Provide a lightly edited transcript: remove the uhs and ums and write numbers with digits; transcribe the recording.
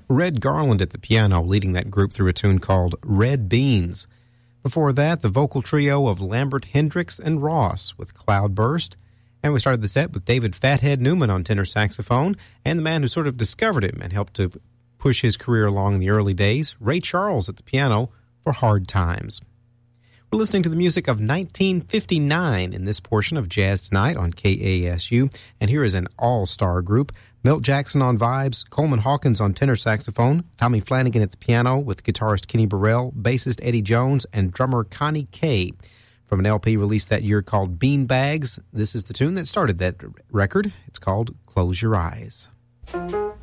Red Garland at the piano, leading that group through a tune called Red Beans. Before that, the vocal trio of Lambert Hendricks and Ross with Cloudburst. And we started the set with David Fathead Newman on tenor saxophone, and the man who sort of discovered him and helped to push his career along in the early days, Ray Charles at the piano for Hard Times. We're listening to the music of 1959 in this portion of Jazz Tonight on KASU, and here is an all-star group. Milt Jackson on vibes, Coleman Hawkins on tenor saxophone, Tommy Flanagan at the piano with guitarist Kenny Burrell, bassist Eddie Jones, and drummer Connie Kay. From an LP released that year called Beanbags, this is the tune that started that record. It's called Close Your Eyes.